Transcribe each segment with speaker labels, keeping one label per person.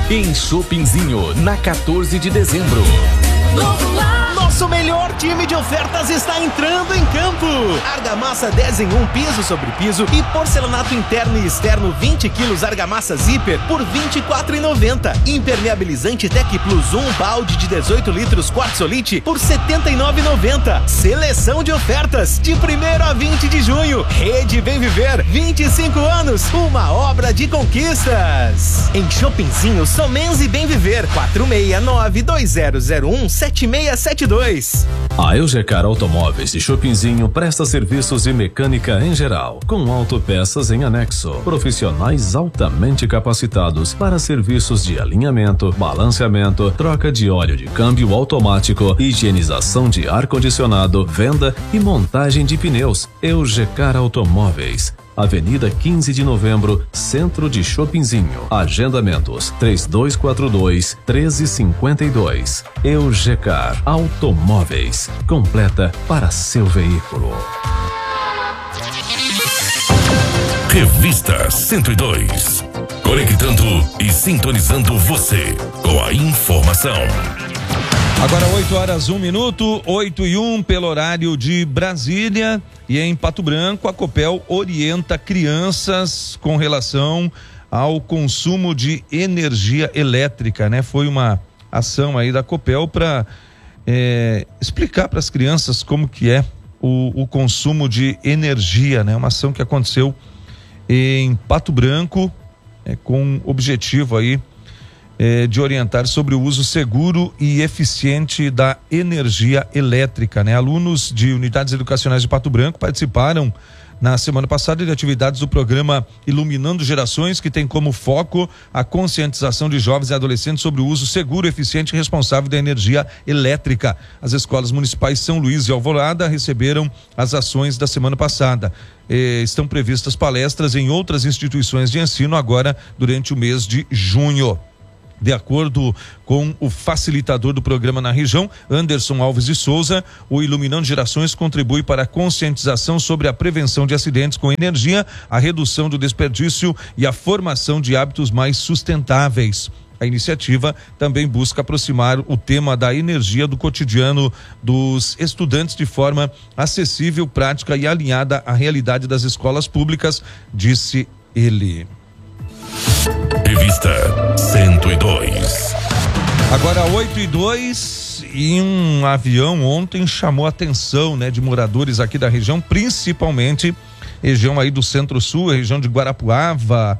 Speaker 1: em Shoppingzinho, na 14 de dezembro.
Speaker 2: Nosso melhor time de ofertas está entrando em campo. Argamassa 10 em 1 piso sobre piso e porcelanato interno e externo 20 quilos argamassa zíper por R$ 24,90. Impermeabilizante Tec Plus 1 balde de 18 litros quartzolite por R$ 79,90. Seleção de ofertas de 1º a 20 de junho. Rede Bem Viver, 25 anos, uma obra de conquistas. Em Shoppingzinho, Somens e Bem Viver, 469-2001-7672.
Speaker 3: A Eugecar Automóveis de Shoppingzinho presta serviços de mecânica em geral, com autopeças em anexo, profissionais altamente capacitados para serviços de alinhamento, balanceamento, troca de óleo de câmbio automático, higienização de ar-condicionado, venda e montagem de pneus. Eugecar Automóveis, Avenida 15 de Novembro, Centro de Shoppingzinho. Agendamentos 3242-1352. Eugecar Automóveis, completa para seu veículo.
Speaker 4: Revista 102. Conectando e sintonizando você com a informação.
Speaker 5: Agora 8h01, 8h01 pelo horário de Brasília. E em Pato Branco, a Copel orienta crianças com relação ao consumo de energia elétrica, né? Foi uma ação aí da Copel para explicar para as crianças como que é o consumo de energia, né? Uma ação que aconteceu em Pato Branco, com objetivo aí de orientar sobre o uso seguro e eficiente da energia elétrica, né? Alunos de unidades educacionais de Pato Branco participaram na semana passada de atividades do programa Iluminando Gerações, que tem como foco a conscientização de jovens e adolescentes sobre o uso seguro, eficiente e responsável da energia elétrica. As escolas municipais São Luís e Alvorada receberam as ações da semana passada. Estão previstas palestras em outras instituições de ensino agora durante o mês de junho. De acordo com o facilitador do programa na região, Anderson Alves de Souza, o Iluminando Gerações contribui para a conscientização sobre a prevenção de acidentes com energia, a redução do desperdício e a formação de hábitos mais sustentáveis. A iniciativa também busca aproximar o tema da energia do cotidiano dos estudantes de forma acessível, prática e alinhada à realidade das escolas públicas, disse ele.
Speaker 4: Revista 102.
Speaker 5: Agora 8h02, e um avião ontem chamou a atenção, né, de moradores aqui da região, principalmente região aí do Centro-Sul, região de Guarapuava,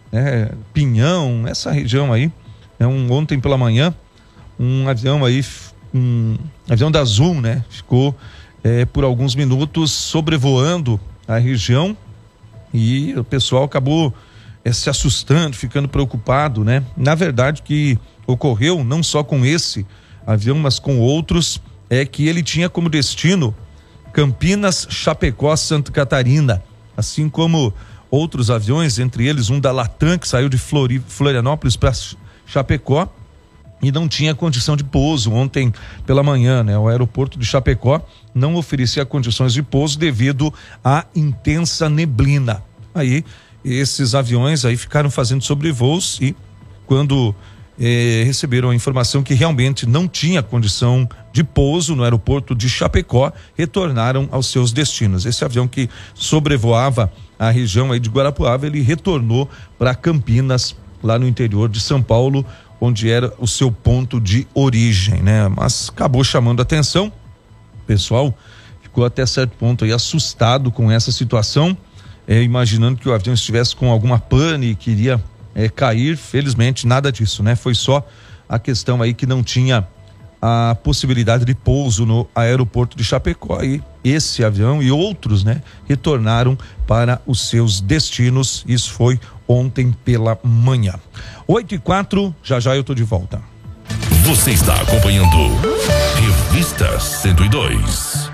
Speaker 5: Pinhão, essa região aí. Ontem pela manhã, um avião aí, avião da Azul, né, ficou por alguns minutos sobrevoando a região e o pessoal acabou se assustando, ficando preocupado, né? Na verdade, o que ocorreu, não só com esse avião, mas com outros, é que ele tinha como destino Campinas, Chapecó, Santa Catarina, assim como outros aviões, entre eles um da Latam, que saiu de Florianópolis para Chapecó e não tinha condição de pouso ontem pela manhã, né? O aeroporto de Chapecó não oferecia condições de pouso devido à intensa neblina. Aí esses aviões aí ficaram fazendo sobrevoos e quando receberam a informação que realmente não tinha condição de pouso no aeroporto de Chapecó, retornaram aos seus destinos. Esse avião que sobrevoava a região aí de Guarapuava, ele retornou para Campinas, lá no interior de São Paulo, onde era o seu ponto de origem, né? Mas acabou chamando a atenção. O pessoal ficou até certo ponto aí assustado com essa situação, imaginando que o avião estivesse com alguma pane e queria cair. Felizmente nada disso, né? Foi só a questão aí que não tinha a possibilidade de pouso no aeroporto de Chapecó, e esse avião e outros, né, retornaram para os seus destinos. Isso foi ontem pela manhã. 8h04, já eu tô de volta.
Speaker 4: Você está acompanhando Revista 102.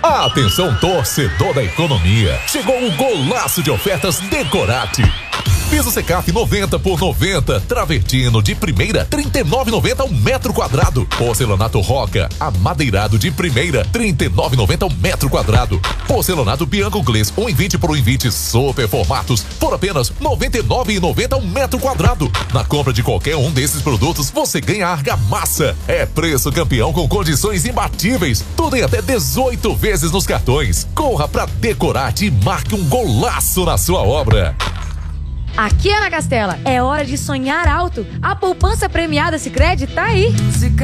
Speaker 1: Atenção, torcedor da economia. Chegou o golaço de ofertas Decorate.
Speaker 6: Piso Secaf 90 por 90. Travertino de primeira 39,90 ao metro quadrado. Porcelanato Roca amadeirado de primeira 39,90 ao metro quadrado. Porcelanato Bianco Glass 1,20 por 1,20 super formatos por apenas 99,90 ao metro quadrado. Na compra de qualquer um desses produtos você ganha argamassa. É preço campeão com condições imbatíveis. Tudo em até 18 vezes nos cartões. Corra pra Decorate e marque um golaço na sua obra.
Speaker 7: Aqui, Ana Castela, é hora de sonhar alto. A poupança premiada Sicredi tá aí.